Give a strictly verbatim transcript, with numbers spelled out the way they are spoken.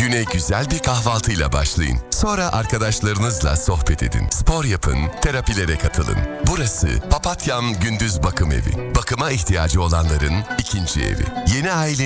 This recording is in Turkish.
Güne güzel bir kahvaltıyla başlayın. Sonra arkadaşlarınızla sohbet edin. Spor yapın, terapilere katılın. Burası Papatyam Gündüz Bakım Evi. Bakıma ihtiyacı olanların ikinci evi. Yeni aile